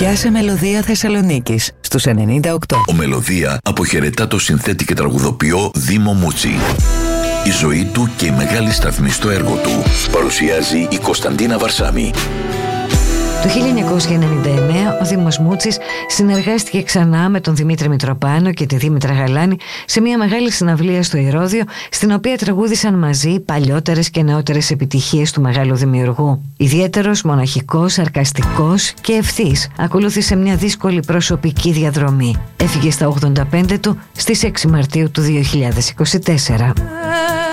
Πιάσε Μελωδία Θεσσαλονίκης στους 98. Ο Μελωδία αποχαιρετά το συνθέτη και τραγουδοποιό Δήμο Μούτσι. Η ζωή του και η μεγάλη σταθμή στο έργο του παρουσιάζει η Κωνσταντίνα Βαρσάμι. Το 1999 ο Δήμος Μούτσης συνεργάστηκε ξανά με τον Δημήτρη Μητροπάνο και τη Δήμητρα Γαλάνη σε μια μεγάλη συναυλία στο Ηρώδειο, στην οποία τραγούδησαν μαζί παλιότερες και νεότερες επιτυχίες του μεγάλου δημιουργού. Ιδιαίτερος, μοναχικός, σαρκαστικός και ευθύς, ακολούθησε μια δύσκολη προσωπική διαδρομή. Έφυγε στα 85 του στις 6 Μαρτίου του 2024.